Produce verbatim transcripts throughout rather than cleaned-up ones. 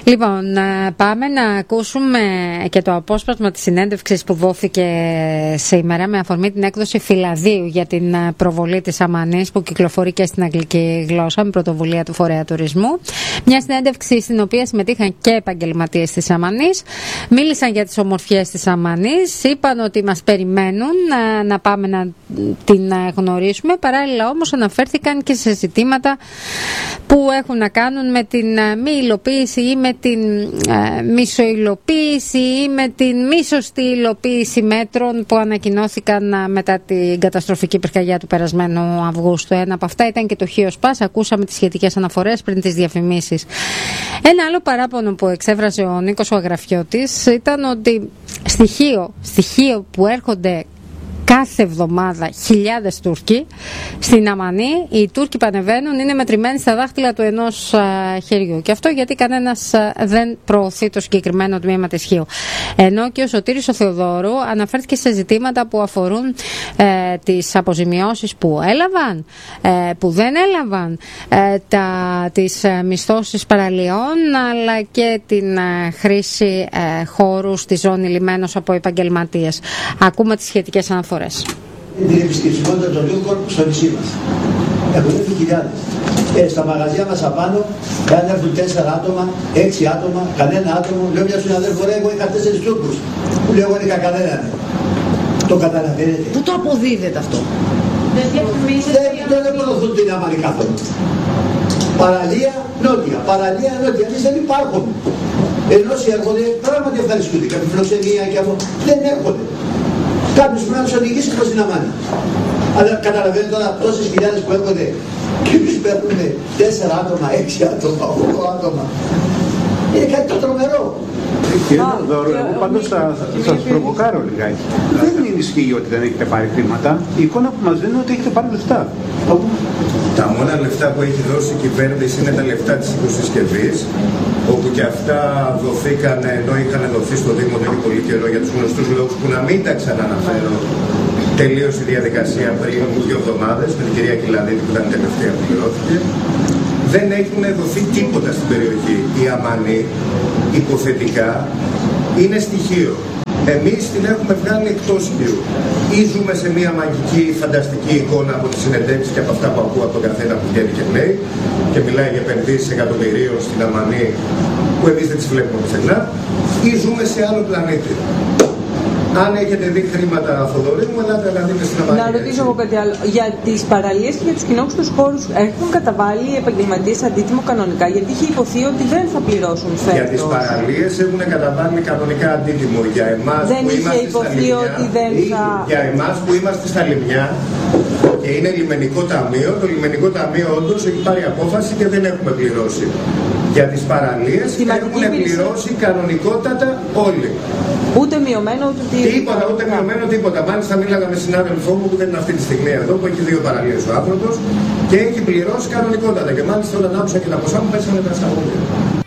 Λοιπόν, πάμε να ακούσουμε και το απόσπασμα της συνέντευξης που δόθηκε σήμερα με αφορμή την έκδοση φυλαδίου για την προβολή της Αμανής που κυκλοφορεί και στην αγγλική γλώσσα με πρωτοβουλία του Φορέα Τουρισμού. Μια συνέντευξη στην οποία συμμετείχαν και επαγγελματίες της Αμανής. Μίλησαν για τις ομορφιές της Αμανής, είπαν ότι μας περιμένουν να, να πάμε να την γνωρίσουμε. Παράλληλα όμως αναφέρθηκαν και σε ζητήματα που έχουν να κάνουν με την μη υλοποίηση ή με την ε, μισουλοποίηση ή με την μη σωστή υλοποίηση μέτρων που ανακοινώθηκαν μετά την καταστροφική πυρκαγιά του περασμένου Αυγούστου. Ένα από αυτά ήταν και το Χίος Πας. Ακούσαμε τις σχετικές αναφορές πριν τις διαφημίσεις. Ένα άλλο παράπονο που εξέφρασε ο Νίκος ο Αγραφιώτης ήταν ότι στοιχείο, στοιχείο που έρχονται κάθε εβδομάδα χιλιάδες Τούρκοι στην Αμανή, οι Τούρκοι που ανεβαίνουν είναι μετρημένοι στα δάχτυλα του ενός α, χεριού. Και αυτό γιατί κανένας α, δεν προωθεί το συγκεκριμένο τμήμα της Χίου. Ενώ και ο Σωτήρης ο Θεοδόρου αναφέρθηκε σε ζητήματα που αφορούν ε, τις αποζημιώσεις που έλαβαν, ε, που δεν έλαβαν, ε, τα, τις ε, μισθώσεις παραλιών, αλλά και την ε, χρήση ε, χώρου στη ζώνη λιμένος από επαγγελματίες. Ακούμε τις σχετικές αναφορές. Την επισκεψιμότητα των Τούρκων στο νησί μας. Έχουν έρθει χιλιάδες. Ε, στα μαγαζιά μας απάνω, αν έρθουν τέσσερα άτομα, έξι άτομα, κανένα άτομο, λέω μια συναδέλφο, ρε, εγώ είχα τέσσερις Τούρκους. Που λέω, εγώ είχα κανέναν. Το καταλαβαίνετε. Πού το αποδίδεται αυτό? Δεν δεν προωθούν την Αμανή καθόλου. Παραλία νότια, παραλία νότια. Εμείς δεν υπάρχουμε. Ενώ όσοι έρχονται, πράγματι ευχαριστούνται. Κάποια φιλοξενία και αυτό. Δεν έρχονται. Κάποιος πρέπει να τους οδηγήσει προς την Αμάνη. Αλλά καταλαβαίνετε τώρα τόσες χιλιάδες που έρχονται και εμείς παίρνουμε τέσσερα άτομα, έξι άτομα, οκτώ άτομα. Είναι κάτι το τρομερό. Κύριε Θεοδόρου, εγώ πάντως θα σας προβοκάρω λιγάκι. Δεν είναι ισχύει ότι δεν έχετε πάρει χρήματα. Η εικόνα που μας δίνει είναι ότι έχετε πάρει λεφτά. Τα μόνα λεφτά που έχει δώσει η κυβέρνηση είναι τα λεφτά της οικοσυσκευής, όπου και αυτά δοθήκαν ενώ είχαν δοθεί στο Δήμο εδώ και πολύ καιρό για τους γνωστούς λόγους που να μην τα ξαναναφέρω. Τελείωσε η διαδικασία πριν δύο εβδομάδες με την κυρία Κυλαδίτη που ήταν τελευταία που πληρώθηκε. Δεν έχουν δοθεί τίποτα στην περιοχή. Η Αμανή υποθετικά είναι στοιχείο. Εμείς την έχουμε βγάλει εκτός χείου. Ή ζούμε σε μια μαγική, φανταστική εικόνα από τις συνεντεύξεις και από αυτά που ακούω από τον καθένα που βγαίνει και λέει και μιλάει για επενδύσεις εκατομμυρίων στην Αμανή που εμείς δεν τις βλέπουμε πουθενά, ή ζούμε σε άλλο πλανήτη. Αν έχετε δει χρήματα Θοδωρή μου, ελάτε να δείτε στην Αμανή. Να ρωτήσω εγώ κάτι άλλο. Για τις παραλίες και για τους κοινόχρηστους χώρους έχουν καταβάλει οι επαγγελματίες αντίτιμο κανονικά? Γιατί είχε υποθεί ότι δεν θα πληρώσουν φέτος. Για τις παραλίες έχουν καταβάλει κανονικά αντίτιμο. Για εμάς δεν που είχε είμαστε υποθεί στα ότι δεν θα... Για εμάς που είμαστε στα λιμιά και είναι λιμενικό ταμείο, το λιμενικό ταμείο όντως έχει πάρει απόφαση και δεν έχουμε πληρώσει. Για τις παραλίες έχουν πληρώσει κανονικότατα όλοι. Ούτε μειωμένο, ούτε τι... Τίποτα, ούτε μειωμένο, τίποτα. Μάλιστα μίλαγα με συνάδελφό μου που δεν είναι αυτή τη στιγμή εδώ, που έχει δύο παραλίες ο άνθρωπος και έχει πληρώσει κανονικότατα. Και μάλιστα όταν άκουσα και τα ποσά μου πέσανε τα σαγόνια.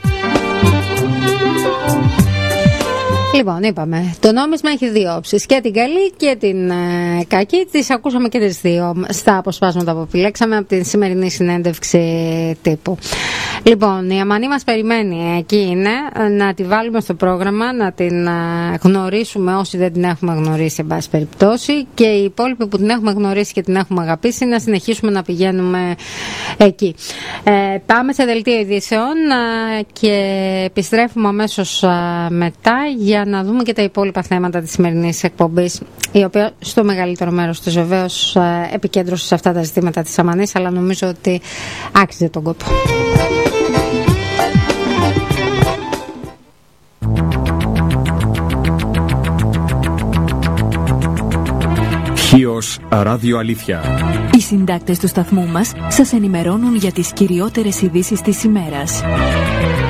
Λοιπόν, είπαμε, το νόμισμα έχει δύο όψεις, και την καλή και την ε, κακή. Τις ακούσαμε και τις δύο στα αποσπάσματα που επιλέξαμε από την σημερινή συνέντευξη τύπου. Λοιπόν, η Αμανή μας περιμένει, εκεί είναι, να τη βάλουμε στο πρόγραμμα, να την γνωρίσουμε όσοι δεν την έχουμε γνωρίσει, εν πάση περιπτώσει, και οι υπόλοιποι που την έχουμε γνωρίσει και την έχουμε αγαπήσει να συνεχίσουμε να πηγαίνουμε εκεί. Ε, πάμε σε δελτίο ειδήσεων ε, και επιστρέφουμε αμέσως ε, μετά για να δούμε και τα υπόλοιπα θέματα της σημερινής εκπομπής, η οποία στο μεγαλύτερο μέρος της βεβαίως ε, επικέντρωσε σε αυτά τα ζητήματα της Αμανής, αλλά νομίζω ότι άξιζε τον κόπο. Χίος Ράδιο Αλήθεια. Οι συντάκτες του σταθμού μας σας ενημερώνουν για τις κυριότερες ειδήσεις της ημέρας.